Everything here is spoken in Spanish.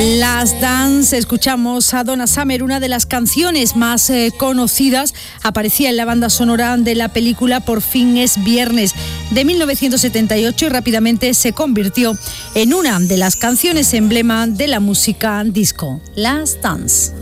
Last Dance, escuchamos a Donna Summer, una de las canciones más conocidas, aparecía en la banda sonora de la película Por fin es viernes, de 1978, y rápidamente se convirtió en una de las canciones emblema de la música disco. Last Dance.